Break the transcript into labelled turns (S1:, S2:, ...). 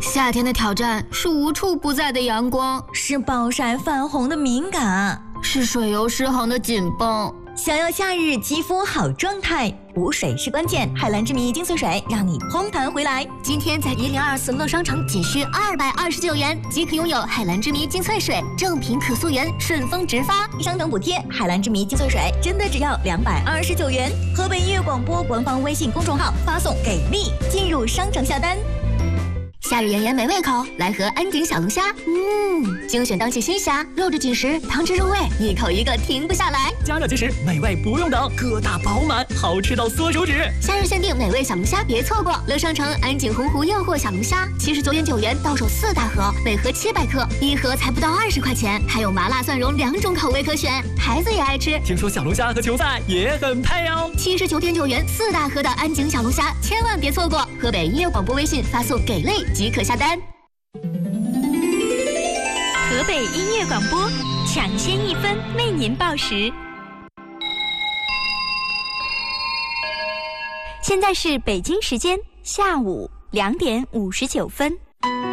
S1: 夏天的挑战是无处不在的阳光，
S2: 是暴晒泛红的敏感，
S1: 是水油失衡的紧绷。
S2: 想要夏日肌肤好状态，补水是关键。海蓝之谜精粹水让你嘭弹回来。
S3: 今天在1024乐商城仅需229元即可拥有海蓝之谜精粹水，正品可溯源，顺丰直发，
S2: 商城补贴。海蓝之谜精粹水真的只要229元。河北音乐广播官方微信公众号发送给力进入商城下单。
S3: 夏日炎炎没胃口，来盒安井小龙虾。精选当季新虾，肉质紧实，汤汁入味，一口一个停不下来。
S4: 加热即食，美味不用等，个大饱满，好吃到缩手指。
S3: 夏日限定美味小龙虾，别错过！乐商城安井洪湖诱惑小龙虾，79元9元到手4大盒，每盒700克，一盒才不到20块钱，还有麻辣蒜蓉2种口味可选，孩子也爱吃。
S4: 听说小龙虾和球赛也很配哦。
S3: 79.9元4大盒的安井小龙虾，千万别错过！河北音乐广播微信发送给力即可下单。
S5: 河北音乐广播，抢先1分为您报时。现在是北京时间下午2点59分。